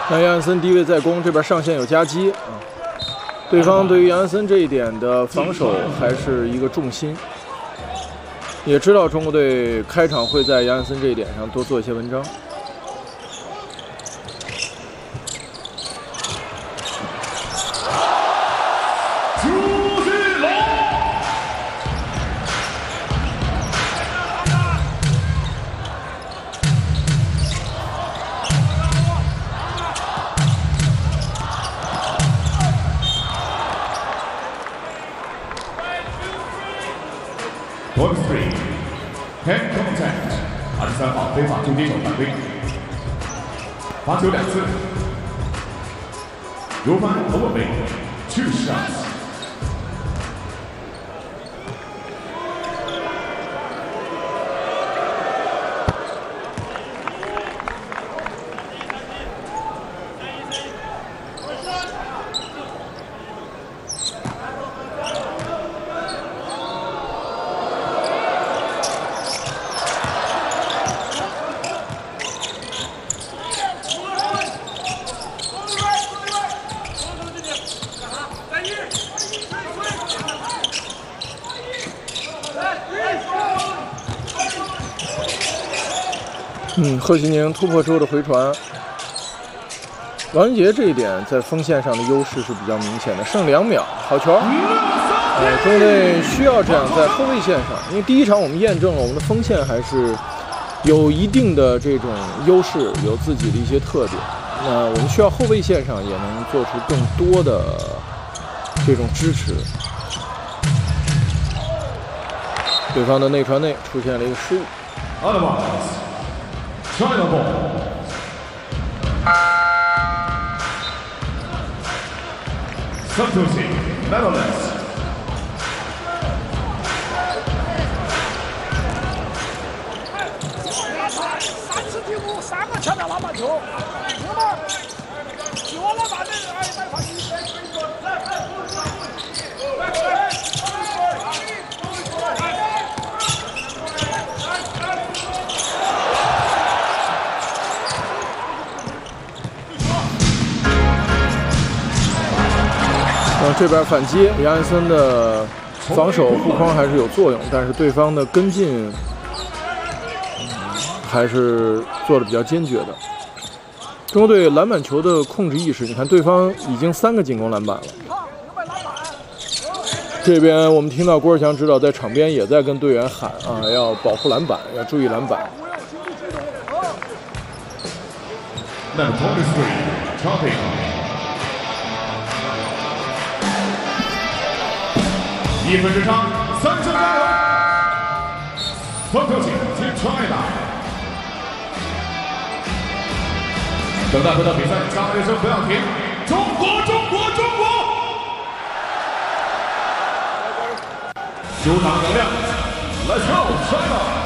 那杨安森低位在攻，这边上线有夹击啊。对方对于杨安森这一点的防守还是一个重心，也知道中国队开场会在杨安森这一点上多做一些文章。 Point 3 hand contact， 23号非法触敌手犯规，罚球2次。由犯后卫 2 shots。 贺西宁突破之后的回传，王云杰这一点在锋线上的优势是比较明显的，剩2秒，好球！中国队需要这样在后卫线上，因为第一场我们验证了我们的锋线还是有一定的这种优势，有自己的一些特点。那我们需要后卫线上也能做出更多的这种支持。对方的内传内出现了一个失误。 China ball. Substitute, Netherlands. 3次替补，3个前面篮板球，行吗？就我篮板的，哎，来发起。 这边反击，杨安森的防守护框还是有作用，但是对方的跟进还是做的比较坚决的。中国队篮板球的控制意识，你看对方已经3个进攻篮板了。这边我们听到郭士强指导在场边也在跟队员喊啊，要保护篮板，要注意篮板。 1分之差，3球加油！双球进，Team China。等待回到比赛，加油声不要停！中国，中国，中国！球场能量 ，Let's go China！